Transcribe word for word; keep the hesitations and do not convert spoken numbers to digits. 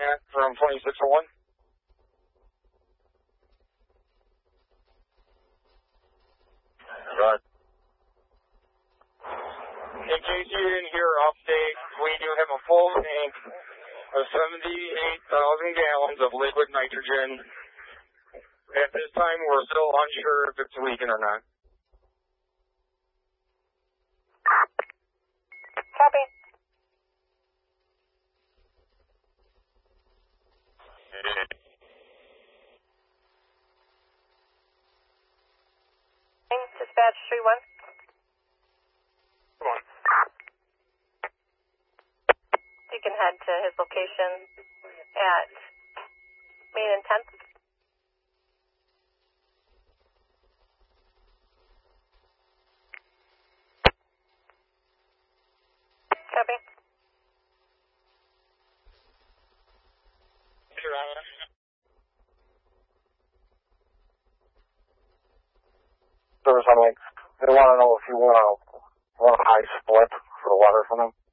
Matt from twenty-six oh one. Right. In case you didn't hear update, we do have a full tank of seventy-eight thousand gallons of liquid nitrogen. At this time, we're still unsure if it's leaking or not. Copy. Dispatch three one. Come on. You can head to his location at Main and tenth. Copy. Service on Link. They want to know if you want a, want a high split for the water from them.